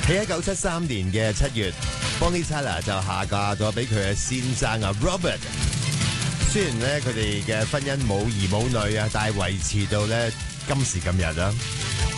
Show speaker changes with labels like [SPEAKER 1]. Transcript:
[SPEAKER 1] 喺1973年嘅7月 ，Bonnie Tyler 就下嫁咗俾佢嘅先生啊 Robert。雖然咧佢哋嘅婚姻冇兒冇女啊，但係維持到咧今時今日啊。